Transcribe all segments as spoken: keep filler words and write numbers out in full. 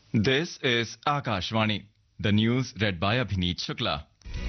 This is Akashvani. The news read by Abhineet Shukla.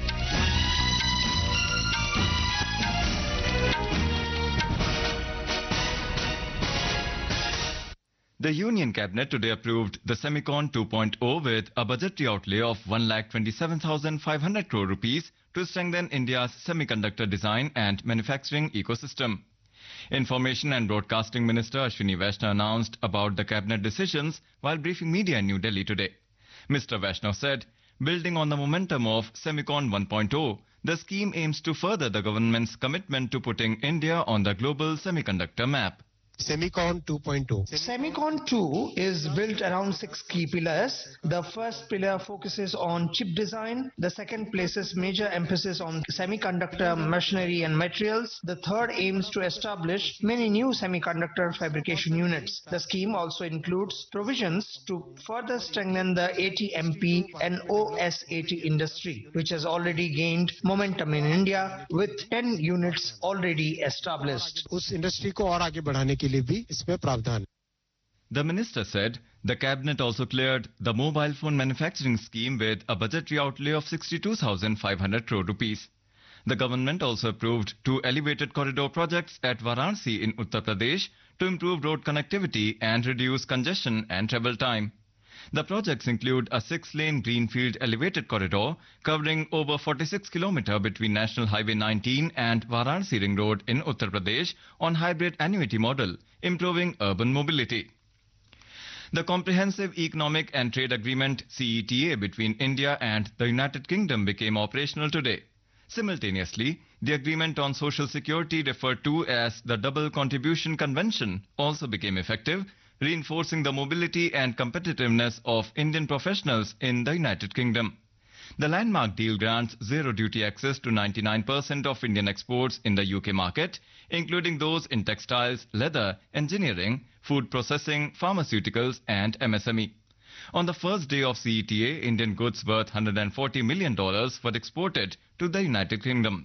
The Union Cabinet today approved the Semicon two point oh with a budgetary outlay of one lakh twenty-seven thousand five hundred crore rupees to strengthen India's semiconductor design and manufacturing ecosystem. Information and Broadcasting Minister Ashwini Vaishnaw announced about the cabinet decisions while briefing media in New Delhi today. Mister Vaishnaw said, building on the momentum of Semicon one point oh, the scheme aims to further the government's commitment to putting India on the global semiconductor map. Semicon two point oh. Semicon two is built around six key pillars. The first pillar focuses on chip design. The second places major emphasis on semiconductor machinery and materials. The third aims to establish many new semiconductor fabrication units. The scheme also includes provisions to further strengthen the A T M P and O S A T industry, which has already gained momentum in India with ten units already established. उस industry को और आगे बढ़ाने के लिए भी इसमें प्रावधान. The minister said the cabinet also cleared the mobile phone manufacturing scheme with a budgetary outlay of sixty-two thousand five hundred crore rupees. The government also approved two elevated corridor projects at Varanasi in Uttar Pradesh to improve road connectivity and reduce congestion and travel time. The projects include a six-lane greenfield elevated corridor covering over forty-six kilometers between National Highway nineteen and Varanasi Ring Road in Uttar Pradesh on hybrid annuity model, improving urban mobility. The Comprehensive Economic and Trade Agreement C E T A between India and the United Kingdom became operational today. Simultaneously, the agreement on social security referred to as the Double Contribution Convention also became effective, reinforcing the mobility and competitiveness of Indian professionals in the United Kingdom. The landmark deal grants zero duty access to ninety-nine percent of Indian exports in the U K market, including those in textiles, leather, engineering, food processing, pharmaceuticals and M S M E. On the first day of C E T A, Indian goods worth one hundred forty million dollars were exported to the United Kingdom.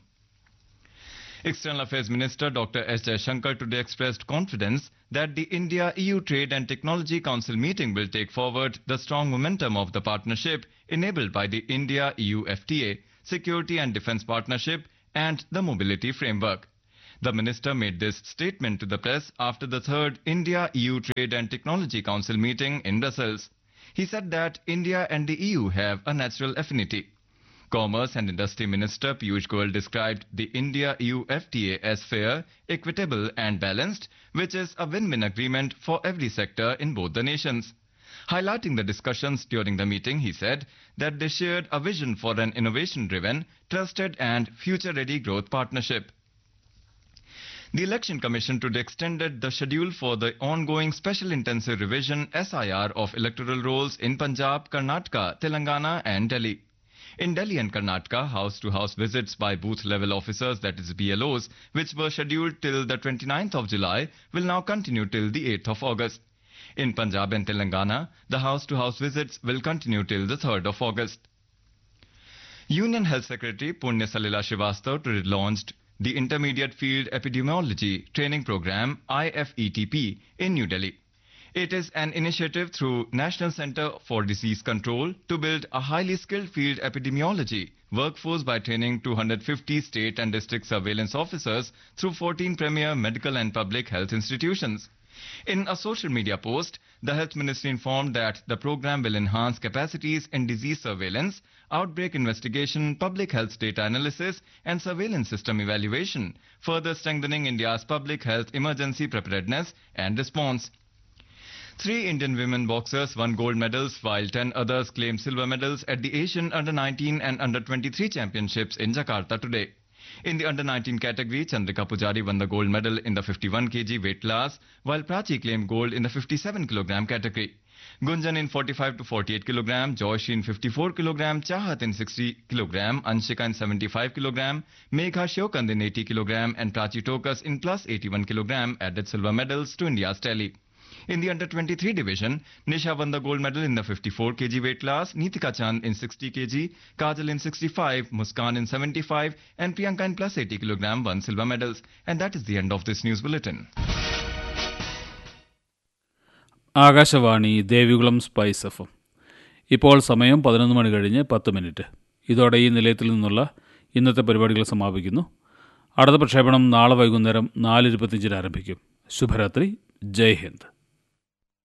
External Affairs Minister Doctor S Jaishankar today expressed confidence that the India-E U Trade and Technology Council meeting will take forward the strong momentum of the partnership enabled by the India-E U F T A, Security and Defence Partnership and the Mobility Framework. The minister made this statement to the press after the third India-E U Trade and Technology Council meeting in Brussels. He said that India and the E U have a natural affinity. Commerce and Industry Minister Piyush Goyal described the India-E U F T A as fair, equitable and balanced, which is a win-win agreement for every sector in both the nations. Highlighting the discussions during the meeting, he said that they shared a vision for an innovation-driven, trusted and future-ready growth partnership. The Election Commission today extended the schedule for the ongoing Special Intensive Revision S I R of electoral rolls in Punjab, Karnataka, Telangana and Delhi. In Delhi and Karnataka, house-to-house visits by booth-level officers, that is B L Os, which were scheduled till the twenty-ninth of July, will now continue till the eighth of August. In Punjab and Telangana, the house-to-house visits will continue till the third of August. Union Health Secretary Punya Salila Srivastava today launched the Intermediate Field Epidemiology Training Program I F E T P in New Delhi. It is an initiative through National Center for Disease Control to build a highly skilled field epidemiology workforce by training two hundred fifty state and district surveillance officers through fourteen premier medical and public health institutions. In a social media post, the Health Ministry informed that the program will enhance capacities in disease surveillance, outbreak investigation, public health data analysis and surveillance system evaluation, further strengthening India's public health emergency preparedness and response. Three Indian women boxers won gold medals while ten others claimed silver medals at the Asian under nineteen and under twenty-three championships in Jakarta today. In the under nineteen category, Chandrika Pujari won the gold medal in the fifty-one kilogram weight class, while Prachi claimed gold in the fifty-seven kilogram category. Gunjan in forty-five to forty-eight kilogram, Joyshi in fifty-four kilogram, Chahat in sixty kilogram, Anshika in seventy-five kilogram, Megha Shiokand in eighty kilogram and Prachi Tokas in plus eighty-one kilogram added silver medals to India's tally. In the under twenty-three division, Nisha won the gold medal in the fifty-four kilogram weight class, Neetika Chand in sixty kilogram, Kajal in sixty-five, Muskan in seventy-five and Priyanka in plus eighty kilogram won silver medals. And that is the end of this news bulletin. Akashvani Devikulam spice F M ഇപ്പോൾ സമയം പതിനൊന്ന് മണി കഴിഞ്ഞ് പത്ത് minute. ഇതോടെ ഈ നിലയത്തിൽ നിന്നുള്ള ഇന്നത്തെ പരിപാടികൾ സമാപിക്കുന്നു. അടുത്ത പ്രക്ഷേപണം നാളെ വൈകുന്നേരം നാല് ഇരുപത്തിയഞ്ചിന് ആരംഭിക്കും. ശുഭരാത്രി. ജയ് ഹിന്ദ്.